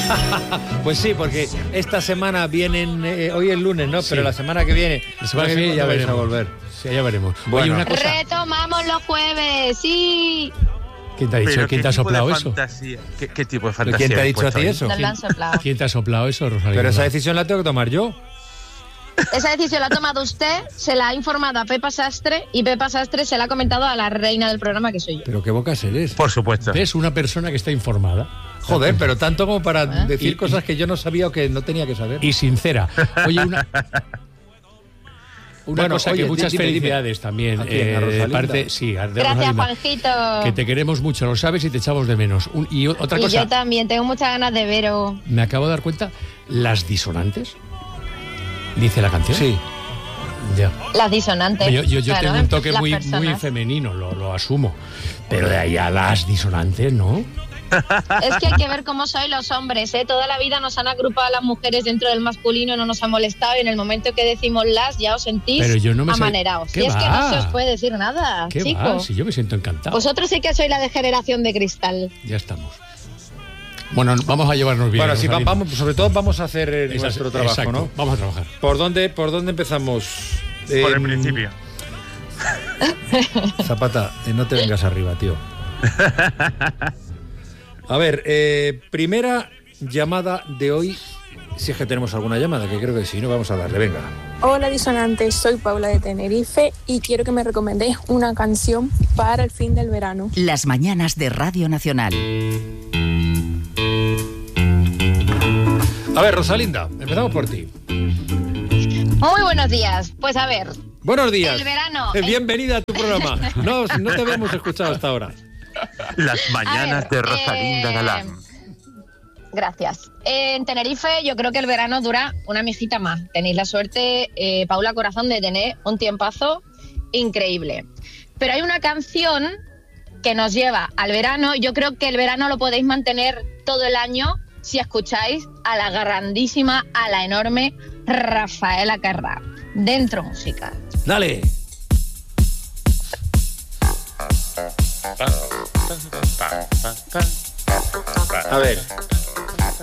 Pues sí, porque esta semana vienen, hoy es lunes, ¿no? Sí. Pero la semana que viene ya vais a veremos. volver. Sí, ya veremos. Bueno. Oye, una cosa. Retomamos los jueves, sí. ¿Quién te ha dicho? Pero ¿Quién te ha soplado eso? ¿Qué tipo de ¿Pero fantasía? quién te ha has dicho a puesto ti ahí? eso? Nos lo han soplado. ¿Quién te ha soplado eso, Rosalía? Pero esa decisión la tengo que tomar yo. Esa decisión la ha tomado usted, se la ha informado a Pepa Sastre y Pepa Sastre se la ha comentado a la reina del programa, que soy yo. Pero qué bocas eres. Por supuesto. Es una persona que está informada. Joder, pero tanto como para decir Y- cosas que yo no sabía o que no tenía que saber. Y sincera. Oye, una Bueno, cosa oye, que muchas dime. felicidades también. ¿A quién? ¿A de Rosalinda? parte, sí, de Gracias, Rosalinda. Juanjito. Que te queremos mucho, lo sabes, y te echamos de menos. Y otra Y cosa, yo también, tengo muchas ganas de veros. me acabo de dar cuenta, las disonantes, dice la canción. Sí. Ya. Las disonantes. Yo Claro, tengo un toque las muy personas. femenino, lo asumo. Pero de ahí a las disonantes, ¿no? Es que hay que ver cómo sois los hombres, ¿eh? Toda la vida nos han agrupado a las mujeres dentro del masculino, no nos ha molestado y en el momento que decimos las ya os sentís Pero yo no me sé- amaneraos. ¿Qué Y es que va? no se os puede decir nada, ¿Qué chico. va? Si yo me siento encantado. Vosotros sí que sois la de generación de cristal. Ya estamos. Bueno, vamos a llevarnos bien. Bueno, sí, Rosalinda. vamos, sobre todo vamos a hacer nuestro trabajo, Exacto, ¿no? vamos a trabajar. ¿Por dónde empezamos? Por el principio. Zapata, no te vengas arriba, tío. A ver, primera llamada de hoy. Si es que tenemos alguna llamada, que creo que sí, no vamos a darle, venga. Hola disonantes, soy Paula de Tenerife y quiero que me recomendéis una canción para el fin del verano. Las mañanas de Radio Nacional. A ver, Rosalinda, empezamos por ti. Muy buenos días. Pues a ver, Buenos días. El verano. Bienvenida a tu programa. No te habíamos escuchado hasta ahora. Las mañanas de Rosalinda Galán. gracias. En Tenerife yo creo que el verano dura una mijita más. Tenéis la suerte, Paula Corazón, de tener un tiempazo increíble. Pero hay una canción que nos lleva al verano. Yo creo que el verano lo podéis mantener todo el año si escucháis a la grandísima, a la enorme Rafaela Carrà. Dentro música. Dale. A ver,